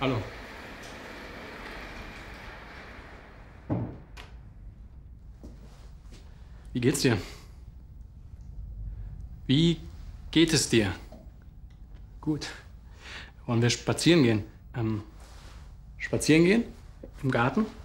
Hallo. Wie geht's dir? Wie geht es dir? Gut. Wollen wir spazieren gehen? Spazieren gehen? Im Garten?